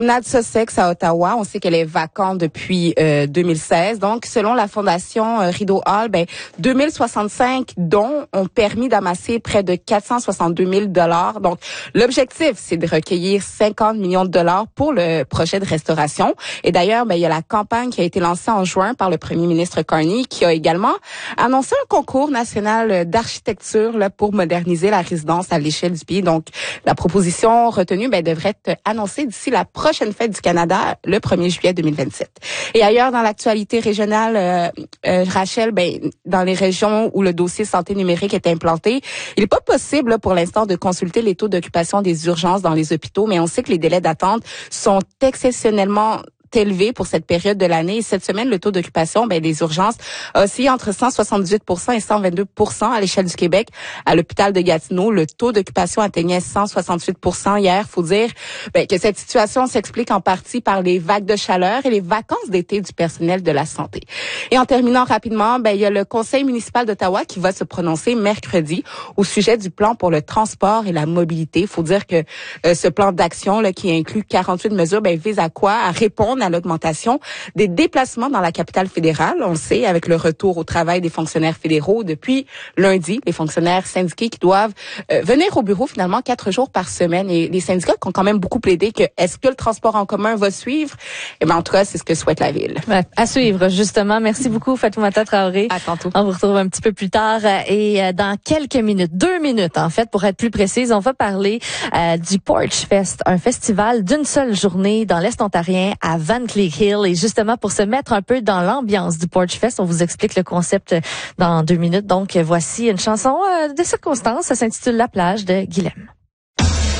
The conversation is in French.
promenade Sussex à Ottawa, on sait qu'elle est vacante depuis 2016. Donc, selon la fondation Rideau Hall, 2065 dons ont permis d'amasser près de 462 000 $. Donc, l'objectif, c'est de recueillir 50 millions de dollars pour le projet de restauration. Et d'ailleurs, il y a la campagne qui a été lancée en juin par le premier ministre Carney, qui a également annoncé un concours national d'architecture là, pour moderniser la résidence à l'échelle du pays. Donc, la proposition retenue devrait être annoncée d'ici la prochaine fête du Canada, le 1er juillet 2027. Et ailleurs, dans l'actualité régionale, Rachel, dans les régions où le dossier santé numérique est implanté, il n'est pas possible pour l'instant de consulter les taux d'occupation des urgences dans les hôpitaux, mais on sait que les délais d'attente sont exceptionnellement élevé pour cette période de l'année. Et cette semaine, le taux d'occupation des urgences a oscillé entre 178 % et 122 % à l'échelle du Québec. À l'hôpital de Gatineau, le taux d'occupation atteignait 168 % hier. Faut dire que cette situation s'explique en partie par les vagues de chaleur et les vacances d'été du personnel de la santé. Et en terminant rapidement, il y a le Conseil municipal d'Ottawa qui va se prononcer mercredi au sujet du plan pour le transport et la mobilité. Faut dire que ce plan d'action là, qui inclut 48 mesures vise à quoi? À répondre à l'augmentation des déplacements dans la capitale fédérale. On le sait, avec le retour au travail des fonctionnaires fédéraux depuis lundi, les fonctionnaires syndiqués qui doivent venir au bureau finalement 4 jours par semaine. Et les syndicats qui ont quand même beaucoup plaidé que est-ce que le transport en commun va suivre? En tout cas, c'est ce que souhaite la ville. Ouais, à suivre, justement. Merci beaucoup, Fatoumata Traoré. À tantôt. On vous retrouve un petit peu plus tard et dans quelques minutes, 2 minutes en fait, pour être plus précise, on va parler du Porch Fest, un festival d'une seule journée dans l'Est ontarien à Van Cleek Hill. Et justement, pour se mettre un peu dans l'ambiance du Porch Fest, on vous explique le concept dans 2 minutes. Donc, voici une chanson de circonstance. Ça s'intitule La plage de Guilhem.